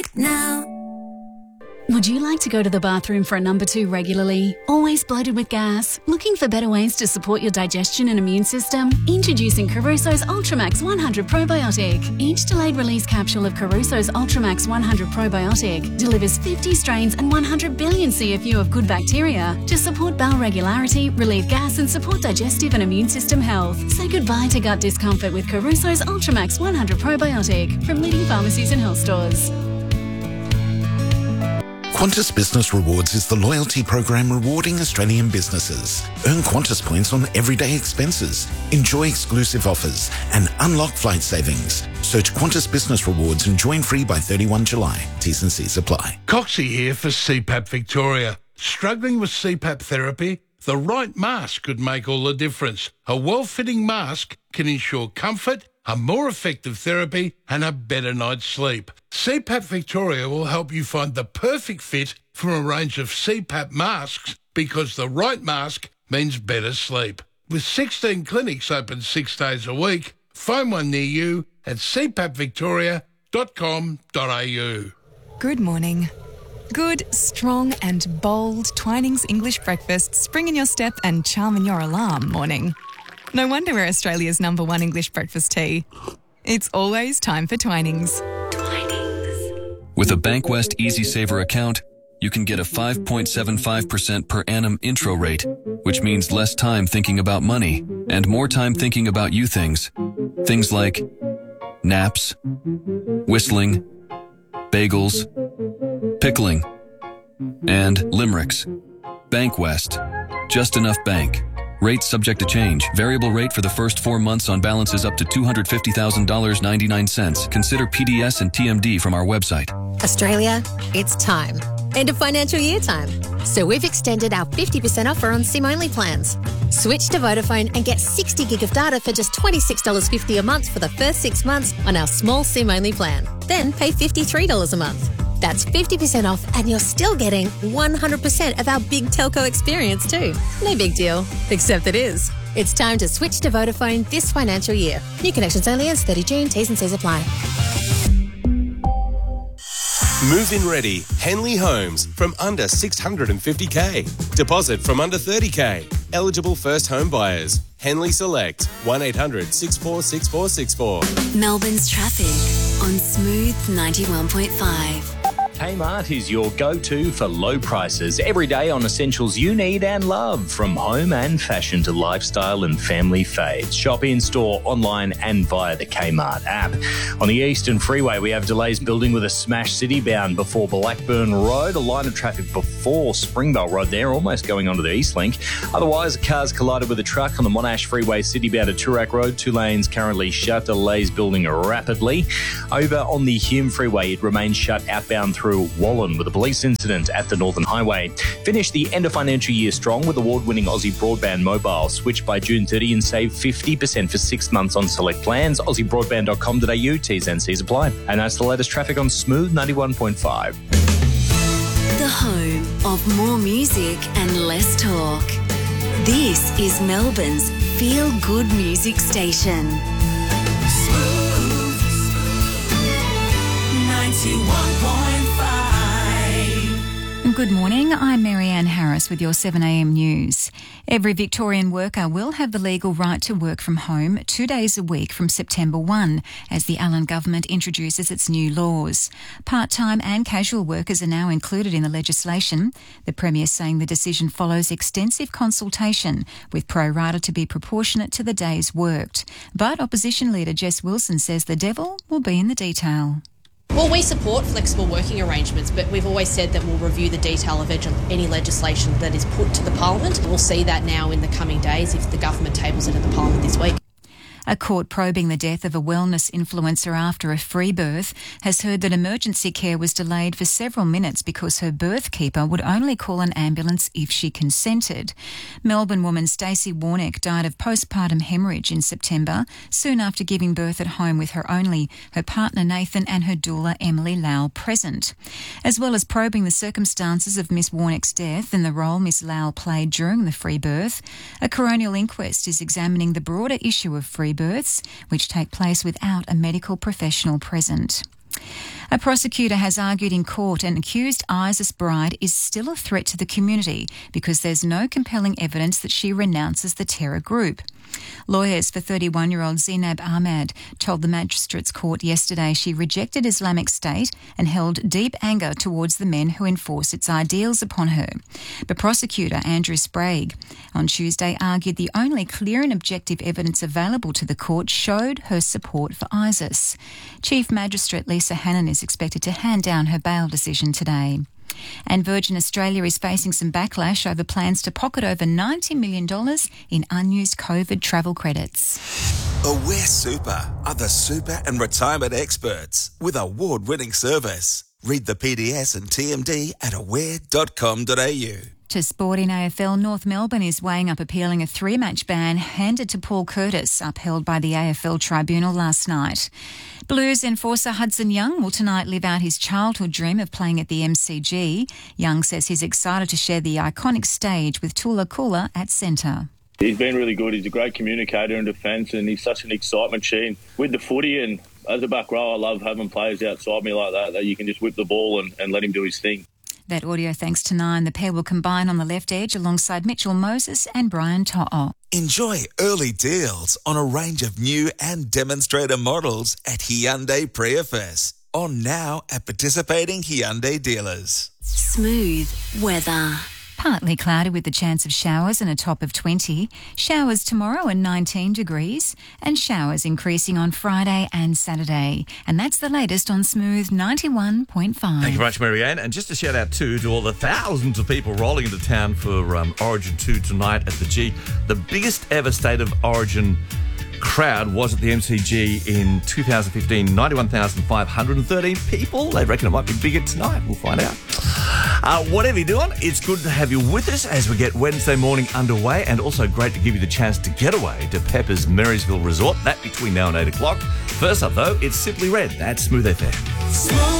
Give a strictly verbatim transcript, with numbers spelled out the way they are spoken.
now. Would you like to go to the bathroom for a number two regularly? Always bloated with gas? Looking for better ways to support your digestion and immune system? Introducing Caruso's Ultramax one hundred Probiotic. Each delayed release capsule of Caruso's Ultramax one hundred Probiotic delivers fifty strains and one hundred billion C F U of good bacteria to support bowel regularity, relieve gas and support digestive and immune system health. Say goodbye to gut discomfort with Caruso's Ultramax one hundred Probiotic from leading pharmacies and health stores. Qantas Business Rewards is the loyalty program rewarding Australian businesses. Earn Qantas points on everyday expenses, enjoy exclusive offers and unlock flight savings. Search Qantas Business Rewards and join free by thirty-first of July. T's and C's apply. Coxie here for C PAP Victoria. Struggling with C PAP therapy? The right mask could make all the difference. A well-fitting mask can ensure comfort, a more effective therapy and a better night's sleep. C PAP Victoria will help you find the perfect fit from a range of C PAP masks because the right mask means better sleep. With sixteen clinics open six days a week, find one near you at c pap victoria dot com dot a u. Good morning. Good, strong and bold Twinings English breakfast spring in your step and charm in your alarm morning. No wonder we're Australia's number one English breakfast tea. It's always time for Twinings. Twinings. With a Bankwest EasySaver account, you can get a five point seven five percent per annum intro rate, which means less time thinking about money and more time thinking about you things. Things like naps, whistling, bagels, pickling, and limericks. Bankwest. Just enough bank. Rates subject to change. Variable rate for the first four months on balances up to two hundred fifty thousand dollars and ninety-nine cents. Consider P D S and T M D from our website. Australia, it's time. End of financial year time. So we've extended our fifty percent offer on SIM-only plans. Switch to Vodafone and get sixty gig of data for just twenty-six dollars fifty a month for the first six months on our small SIM-only plan. Then pay fifty-three dollars a month. That's fifty percent off and you're still getting one hundred percent of our big telco experience too. No big deal, except it is. It's time to switch to Vodafone this financial year. New connections only ends thirtieth of June. T's and C's apply. Move-in ready. Henley Homes from under six hundred fifty thousand. Deposit from under thirty thousand. Eligible first home buyers. Henley Select. one eight hundred six four six four six four. Melbourne's traffic on Smooth ninety-one point five. Kmart is your go-to for low prices every day on essentials you need and love, from home and fashion to lifestyle and family faves. Shop in-store, online and via the Kmart app. On the Eastern Freeway, we have delays building with a smash city bound before Blackburn Road. A line of traffic before Springvale Road there, almost going onto the East Link. Otherwise, cars collided with a truck on the Monash Freeway, city bound to Toorak Road. Two lanes currently shut, delays building rapidly. Over on the Hume Freeway, it remains shut outbound through Wallen with a police incident at the Northern Highway. Finish the end of financial year strong with award-winning Aussie Broadband Mobile. Switch by June thirtieth and save fifty percent for six months on select plans. aussie broadband dot com dot a u. T's and C's apply. And that's the latest traffic on Smooth ninety-one point five. The home of more music and less talk. This is Melbourne's feel-good music station. Smooth ninety-one point five. Good morning, I'm Marianne Harris with your seven a m news. Every Victorian worker will have the legal right to work from home two days a week from September first as the Allen government introduces its new laws. Part-time and casual workers are now included in the legislation. The Premier saying the decision follows extensive consultation with pro rata to be proportionate to the days worked. But Opposition Leader Jess Wilson says the devil will be in the detail. Well, we support flexible working arrangements, but we've always said that we'll review the detail of any legislation that is put to the Parliament. We'll see that now in the coming days if the government tables it at the Parliament this week. A court probing the death of a wellness influencer after a free birth has heard that emergency care was delayed for several minutes because her birth keeper would only call an ambulance if she consented. Melbourne woman Stacey Warnick died of postpartum hemorrhage in September, soon after giving birth at home with her only her partner Nathan and her doula Emily Lau present. As well as probing the circumstances of Miss Warnick's death and the role Miss Lau played during the free birth, a coronial inquest is examining the broader issue of free births, which take place without a medical professional present. A prosecutor has argued in court an accused ISIS bride is still a threat to the community because there's no compelling evidence that she renounces the terror group. Lawyers for thirty-one-year-old Zainab Ahmad told the Magistrates Court yesterday she rejected Islamic State and held deep anger towards the men who enforce its ideals upon her. But prosecutor Andrew Sprague on Tuesday argued the only clear and objective evidence available to the court showed her support for ISIS. Chief Magistrate Lisa Hannon is expected to hand down her bail decision today. And Virgin Australia is facing some backlash over plans to pocket over ninety million dollars in unused COVID travel credits. Aware Super are the super and retirement experts with award-winning service. Read the P D S and T M D at aware dot com dot a u. To sport in A F L, North Melbourne is weighing up appealing a three-match ban handed to Paul Curtis, upheld by the A F L Tribunal last night. Blues enforcer Hudson Young will tonight live out his childhood dream of playing at the M C G. Young says he's excited to share the iconic stage with Tula Kula at centre. He's been really good. He's a great communicator in defence and he's such an excitement machine with the footy. And as a back row, I love having players outside me like that, that you can just whip the ball and, and let him do his thing. That audio thanks to Nine. The pair will combine on the left edge alongside Mitchell Moses and Brian To'o. Enjoy early deals on a range of new and demonstrator models at Hyundai Prius. On now at participating Hyundai dealers. Smooth weather. Partly cloudy with the chance of showers and a top of twenty. Showers tomorrow and nineteen degrees. And showers increasing on Friday and Saturday. And that's the latest on Smooth ninety-one point five. Thank you very much, Marianne. And just a shout out too to all the thousands of people rolling into town for um, Origin two tonight at the G. The biggest ever State of Origin crowd was at the M C G in two thousand fifteen, ninety-one thousand five hundred thirteen people. They reckon it might be bigger tonight. We'll find out. Uh, whatever you're doing, it's good to have you with us as we get Wednesday morning underway, and also great to give you the chance to get away to Pepper's Marysville Resort. That between now and eight o'clock. First up, though, it's Simply Red at Smooth F M. Smooth.